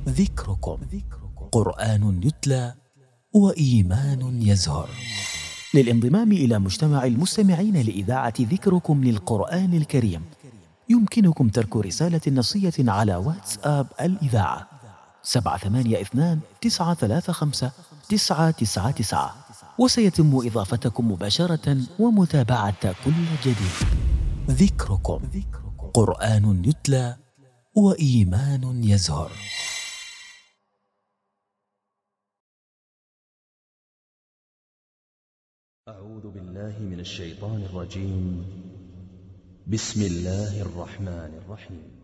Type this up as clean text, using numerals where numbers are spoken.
ذكركم قرآن يتلى وإيمان يزهر. للانضمام إلى مجتمع المستمعين لإذاعة ذكركم للقرآن الكريم يمكنكم ترك رسالة نصية على واتساب الإذاعة 782-935-999، وسيتم إضافتكم مباشرة ومتابعة كل جديد. ذكركم قرآن يتلى وإيمان يزهر. أعوذ بالله من الشيطان الرجيم. بسم الله الرحمن الرحيم.